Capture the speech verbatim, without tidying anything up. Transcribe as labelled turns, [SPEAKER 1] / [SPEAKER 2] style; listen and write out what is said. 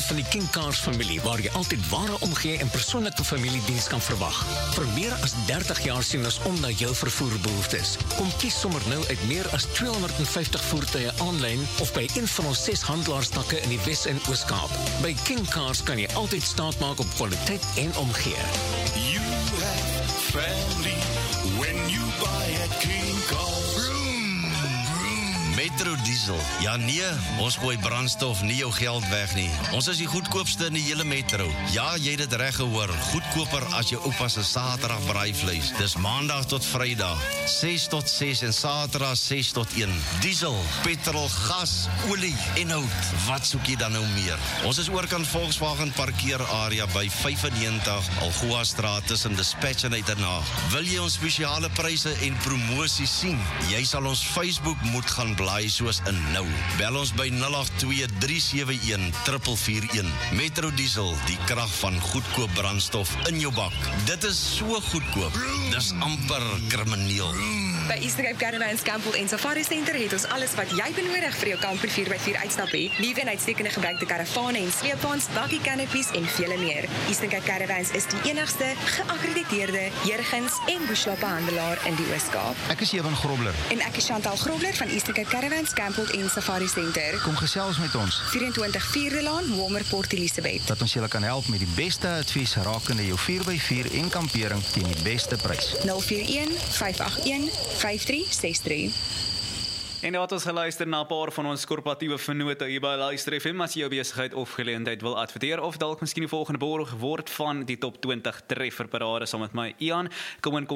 [SPEAKER 1] van die King Cars familie, waar jy altyd ware omgee en persoonlike familiediens kan verwag. Vir meer as dertig jaar sien ons om na jou vervoerbehoeftes. Kom kies sommer nou uit meer as tweehonderdvyftig voertuie aanlyn of by een van ons ses handelaarstakke in die Wes- en Oos-Kaap. By King Cars kan jy altyd staat maak op kwaliteit en omgee.
[SPEAKER 2] You have family when you buy at King Cars.
[SPEAKER 3] Metro Diesel. Ja nee, ons gooi brandstof nie jou geld weg nie. Ons is die goedkoopste in die hele Metro. Ja, jy het dit reg gehoor. Goedkoper as jou oupa se Saterdag braaivleis. Dis Maandag tot Vrydag, ses tot ses en Saterdag ses tot een. Diesel, petrol, gas, olie en hout. Wat soek jy dan nou meer? Ons is oorkant Volkswagen parkeerarea by vyfennegentig Algoa Straat tussen Dispatch en Uiternaag. Wil jy ons spesiale pryse en promosies sien? Jy sal ons Facebook moet gaan blaai soos in nou. Bel ons by nul agt twee drie sewe een vier vier een. Metro Diesel, die krag van goedkoop brandstof in jou bak. Dit is so goedkoop. Dis amper krimineel.
[SPEAKER 4] By Eastern Cape Caravans, Campbell en Safari Center het ons alles wat jy benodig vir jou kamper vier by vier uitstap het. Nuwe en uitstekende gebruikte karavane en sleepwaens, buggy canopies en vele meer. Eastern Cape Caravans is die enigste geakkrediteerde Jurgens en Bushwappe handelaar in die Oos-Kaap.
[SPEAKER 5] Ek is Ewan Grobler.
[SPEAKER 4] En ek is Chantal Grobler van Eastern Cape Caravans, Campbell en Safari Center.
[SPEAKER 5] Kom gesels met ons.
[SPEAKER 4] vyf-en-twintig Vierde Laan, Walmer, Port Elizabeth.
[SPEAKER 5] Dat ons julle kan help met die beste advies rakende jou vier by vier en kampering teen die beste prys.
[SPEAKER 4] nul vier een vyf agt een vyf drie ses drie.
[SPEAKER 6] En nou het ons geluister na 'n paar van ons korporatiewe vennote hier by Luister F M. As jy jou besigheid of geleentheid wil adverteer of dalk miskien die volgende borg word van die top twintig treffer parade saam met my Ian. Kom in